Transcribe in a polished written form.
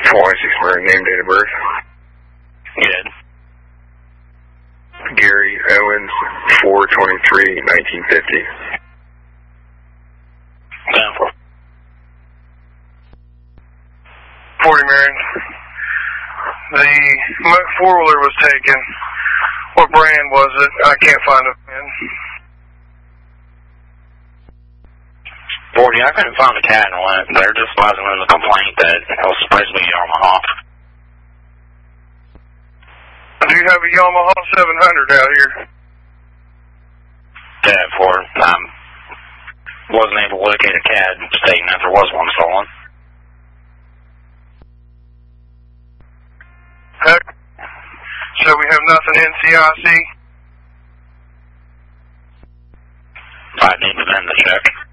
416 Marine, name, date of birth. Good. Gary Owens, 4/23/1950. 40 Marine. The four-wheeler was taken. What brand was it? I can't find it. 40, I couldn't find the cat and went. They're just advising in the complaint that it was supposed to be Yamaha. Do you have a Yamaha 700 out here? Yeah, Ford. Wasn't able to locate a cat stating that there was one stolen. Heck. So we have nothing NCIC? I need to end the check.